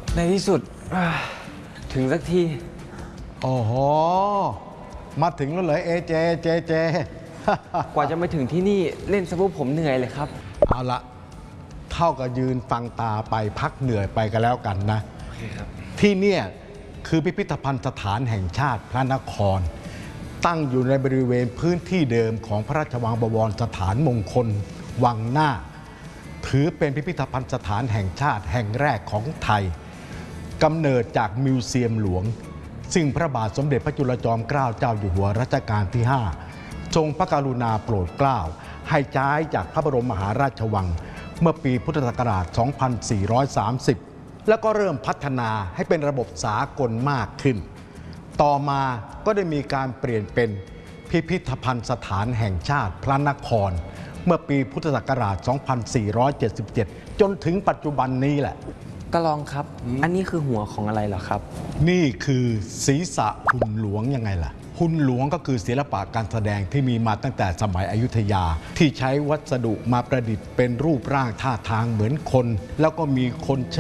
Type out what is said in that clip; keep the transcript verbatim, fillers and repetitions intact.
ในที่สุดถึงสักทีโอ้โหมาถึงแล้วเหรอเอเจเจเจกว่าจะมาถึงที่นี่เล่นซะพวกผมเหนื่อยเลยครับเอาละเท่ากับยืนฟังตาไปพักเหนื่อยไปกันแล้วกันนะโอเคครับที่เนี่ยคือพิพิธภัณฑ์สถานแห่งชาติพระนครตั้งอยู่ในบริเวณพื้นที่เดิมของพระราชวังบวรสถานมงคลวังหน้าถือเป็นพิพิธภัณฑ์สถานแห่งชาติแห่งแรกของไทยกำเนิดจากมิวเซียมหลวงซึ่งพระบาทสมเด็จพระจุลจอมเกล้าเจ้าอยู่หัวรัชกาลที่ห้าทรงพระกรุณาโปรดเกล้าให้ย้ายจากพระบรมมหาราชวังเมื่อปีพุทธศักราช สองพันสี่ร้อยสามสิบ แล้วก็เริ่มพัฒนาให้เป็นระบบสากลมากขึ้นต่อมาก็ได้มีการเปลี่ยนเป็นพิพิธภัณฑ์สถานแห่งชาติพระนครเมื่อปีพุทธศักราช สองพันสี่ร้อยเจ็ดสิบเจ็ด จนถึงปัจจุบันนี้แหละก็ลองครับ อันนี้คือหัวของอะไรเหรอครับนี่คือศีรษะหุ่นหลวงยังไงล่ะหุ่นหลวงก็คือศิลปะการแสดงที่มีมาตั้งแต่สมัยอยุธยาที่ใช้วัสดุมาประดิษฐ์เป็นรูปร่างท่าทางเหมือนคนแล้วก็มีคนเชิด